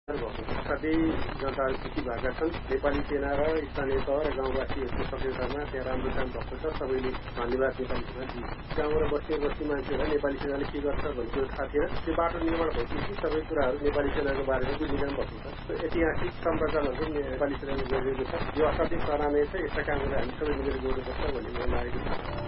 साथै जनताहरू खुसी भएका छन्। नेपाली सेना र स्थानीय तह र गाउँवासीहरूको सक्रियतामा त्यहाँ राम्रो काम भएको छ। सबैले धन्यवाद नेपाली सेना दिए। गाउँ र बस्ती मान्छेहरूलाई नेपाली सेनाले के गर्छ भन्ने कुरो थाहा थिएन। त्यो बाटो निर्माण भएपछि सबै कुराहरू नेपाली सेनाको बारेमा बुझ्ने काम भएको छ। ऐतिहासिक सम्प्रदायहरू नेपाली सेनाले गरिरहेको छ। यो असाध्यै सराहनीय छ। यस्ता कामहरू हामी सबै मिलेर गर्नुपर्छ भन्ने मलाई लागेको छ।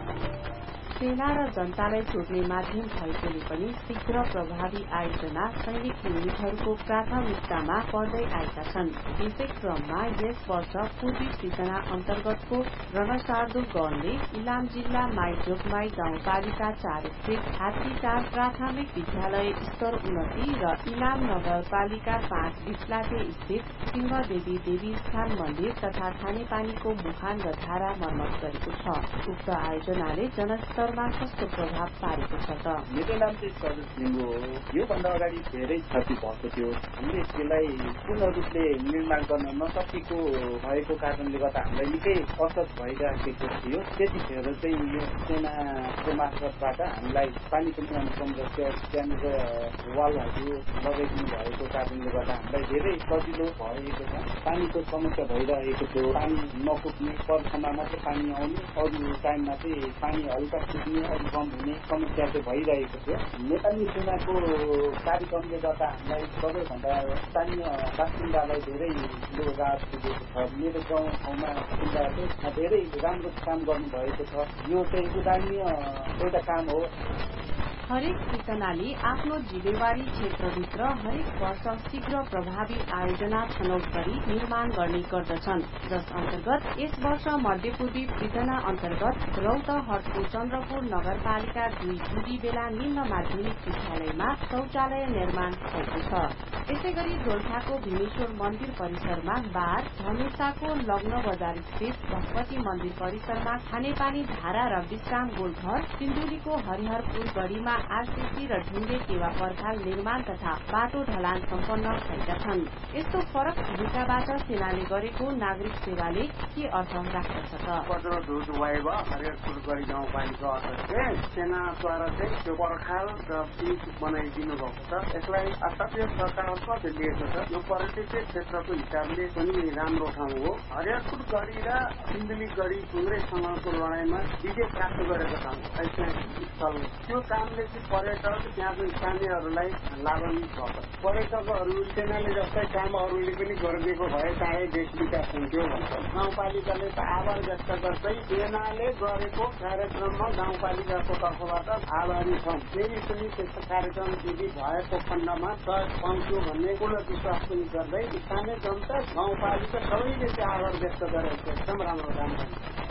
सेना र जनतालाई जोड्ने माध्यम भएकोले पनि शीघ्र प्रभावी आयोजना सैनिक युनिटहरूको प्राथमिकतामा पर्दै आएका छन्। यसै क्रममा यस वर्ष पूर्वी सिर्जना अन्तर्गतको रणसार्दुल गणले इलाम जिल्ला माइजोगमाई गाउँपालिका 4 स्थित हात्तीटार प्राथमिक विद्यालय स्तर उन्नति र इलाम नगरपालिका 5 बिस्लाटे स्थित सिंहदेवी देवी स्थान मन्दिर तथा खानेपानीको मुहान र धारा मर्मत गरेको छ। उक्त आयोजनाले जनस्तरमा कस्तो प्रभाव पारेको छ त? मेरो नाम चाहिँ सरोज लिम्बू हो। योभन्दा अगाडि धेरै क्षति भएको थियो। हामीले त्यसलाई पूर्ण रूपले निर्माण गर्न नसकेको भएको कारणले गर्दा हामीलाई निकै असर भइरहेको थियो। त्यतिखेर चाहिँ यो सेनाको मार्फतबाट हामीलाई पानीको मुहान संरक्षण त्यहाँनिर वालहरू लगाइदिनु भएको कारणले गर्दा हामीलाई धेरै सजिलो भएको छ। पानीको समस्या भइरहेको थियो। पानी नपुग्ने पर्खमा मात्रै पानी आउने, अरू टाइममा चाहिँ पानी हल्का पुग्ने, अरू कम हुने समस्या चाहिँ भइरहेको थियो। नेपाली सेनाको कार्यक्रमले गर्दा हामीलाई सबैभन्दा स्थानीय बासिन्दालाई धेरै ठुलो राहत पुगेको छ। मेरो गाउँमा बासिन्दाहरूले धेरै राम्रो काम गर्नुभएको छ। यो चाहिँ उदाहरणीय एउटा काम हो। हरेक सिर्जनाले आफ्नो जिम्मेवारी क्षेत्रभित्र हरेक वर्ष शीघ्र प्रभावी आयोजना छनौट गरी निर्माण गर्ने गर्दछन्। जस अन्तर्गत यस वर्ष मध्यपूर्वी सिर्जना अन्तर्गत रौतहटको चन्द्रपुर नगरपालिका 2 जुडी बेला निम्न माध्यमिक विद्यालयमा शौचालय निर्माण भएको छ। यसै गरी दोलखाको भीमेश्वर मन्दिर परिसरमा बार, धमेसाको लग्न बजार स्थित भगवती मन्दिर परिसरमा खानेपानी धारा र विश्राम गोलघर, सिन्धुलीको हरिहरपुर गढीमा आरसीसी र ढुङ्गे टेवा पर्खाल निर्माण तथा बाटो ढलान सम्पन्न भएका छन्। यस्तो फरक भूमिकाबाट सेनाले गरेको नागरिक सेवाले के अर्थ राख्दछ त? हरिहरपुर गढी गाउँपालिका अध्यक्ष सेनाद्वारा चाहिँ त्यो पर्खाल र पिच बनाइदिनु भएको छ। यसलाई असाध्य सकारात्मक लिएको छ। यो पर्यटकीय क्षेत्रको हिसाबले पनि राम्रो ठाउँ हो। हरिहरपुर गढी र सिन्धुली गढी ढुङ्ग्रेसँगको लडाईँमा विजय प्राप्त गरेको ठाउँ ऐतिहासिक स्थल। त्यो कामले पर्यटक त्यहाँको स्थानीयहरूलाई लाभान्वित भएको। पर्यटकहरू सेनाले जस्तै काम अरूले पनि गरिदिएको भए चाहे देश विकास हुन्थ्यो भन्छ। गाउँपालिकाले त आभार व्यक्त गर्दै सेनाले गरेको कार्यक्रममा गाउँपालिकाको तर्फबाट आभारी छौँ। फेरि पनि त्यस्तो कार्यक्रम यदि भएको खण्डमा सहयोग पाउँछु भन्ने पूर्ण विश्वास पनि गर्दै स्थानीय जनता गाउँपालिका सबैले चाहिँ आभार व्यक्त गरेको एकदम राम्रो काम गर्छ।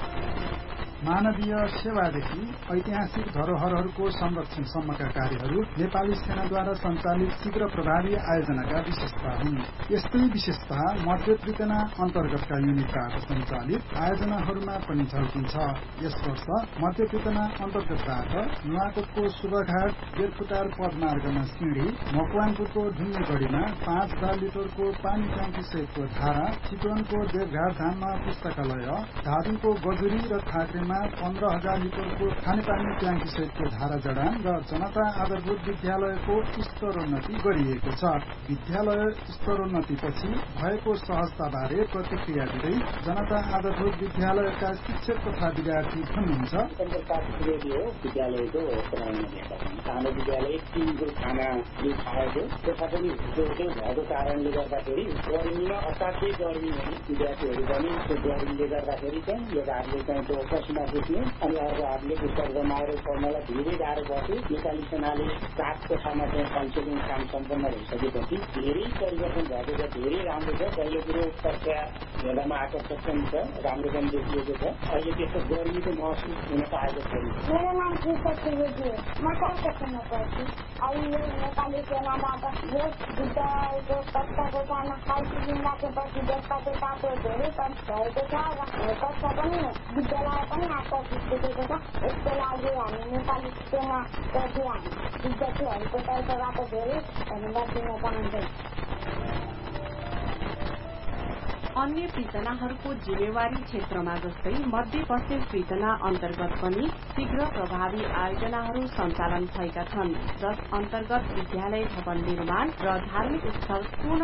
मानवीय सेवादेखि ऐतिहासिक धरोहरहरूको संरक्षणसम्मका कार्यहरू नेपाली सेनाद्वारा सञ्चालित शीघ्र प्रभावी आयोजनाका विशेषता हुन्। यस्तै विशेषता मध्य त्रितना अन्तर्गतका युनिटबाट सञ्चालित आयोजनाहरूमा पनि झल्किन्छ। यस वर्ष मध्य त्रितना अन्तर्गतबाट नुवाकोटको शुभघाट, बेरफुटार पदमार्गमा सिँढी, मकवानपुरको ढुङ्गेगढीमा 5,000 लिटरको पानी ट्याङ्की सहितको धारा, चितवनको देवघाट धाममा पुस्तकालय, धादिङको गजुरी र थाक्रेमा 15,000 लिटरको खानेपानी ट्याङ्की सहितको धारा जडान र जनता आधारभूत विद्यालयको स्तरोन्नति गरिएको छ। विद्यालय स्तरोन्नतिपछि भएको सहजताबारे प्रतिक्रिया दिँदै जनता आधारभूत विद्यालयका शिक्षक तथा विद्यार्थी भन्नुहुन्छ। विद्यालयको सानो विद्यालय 3 को खाना खाएको त्यसमा पनि भएको कारणले गर्दाखेरि गर्मीमा असाध्यै गर्मी हुने विद्यार्थीहरू पनि त्यो गर्मीले गर्दाखेरि चाहिँ यो हातले चाहिँ त्यो पसिना बुझ्ने अनि अर्को हातले पुस्तकमा आएर पढ्नलाई धेरै गाह्रो पर्थ्यो। नेपाली सेनाले 7 कोठामा चाहिँ काउन्सिलिङ काम सम्पन्न भइसकेपछि धेरै परिवर्तन भएको छ। धेरै राम्रो छ। पहिलो कुरो कक्षा हेर्दामा आकर्षक पनि छ, राम्रो पनि देखिएको छ। अहिले त्यस्तो गर्मीको महसुस हुन पाएको छैन। मेरो नाम कृष्ण त्रिवेदी हो। म कक्षामा पढ्छु। अहिले नेपाली सेनाबाट यस विद्यालयको कक्षाको सानो काउन्सिलिङ राखेपछि त्यसपछि तातो धेरै कम भएको छ र कक्षा पनि विद्यालय पनि आकर्षित देखेको छ। यसको लागि हामी नेपाली सेनाप्रति हामी विद्यार्थीहरूको तर्फबाट धेरै धन्यवाद दिन चाहन्छौँ। अन्य पृजनाहरूको जिम्मेवारी क्षेत्रमा जस्तै मध्य पश्चिम पृजना अन्तर्गत पनि शीघ्र प्रभावी आयोजनाहरू सञ्चालन भएका छन्। जस अन्तर्गत विद्यालय भवन निर्माण र धार्मिक स्थल पूर्ण